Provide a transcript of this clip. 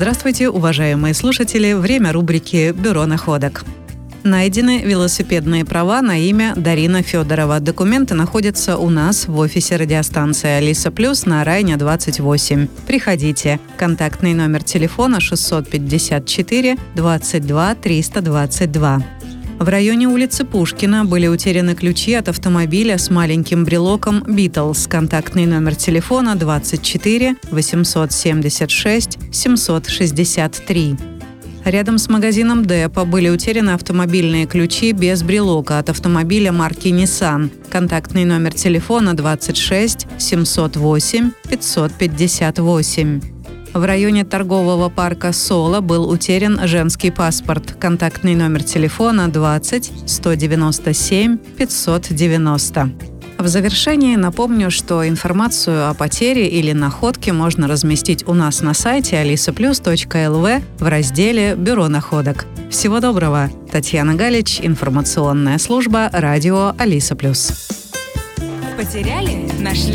Здравствуйте, уважаемые слушатели! Время рубрики «Бюро находок». Найдены велосипедные права на имя Дарина Федорова. Документы находятся у нас в офисе радиостанции «Алиса Плюс» на Райне 28. Приходите. Контактный номер телефона 654 22 322. В районе улицы Пушкина были утеряны ключи от автомобиля с маленьким брелоком «Битлз». Контактный номер телефона 24 876 763. Рядом с магазином «Депо» были утеряны автомобильные ключи без брелока от автомобиля марки Nissan. Контактный номер телефона 26 708 558. В районе торгового парка «Соло» был утерян женский паспорт. Контактный номер телефона 20 197 590. В завершении напомню, что информацию о потере или находке можно разместить у нас на сайте alisaplus.lv в разделе «Бюро находок». Всего доброго! Татьяна Галич, информационная служба радио Алиса Плюс. Потеряли? Нашли?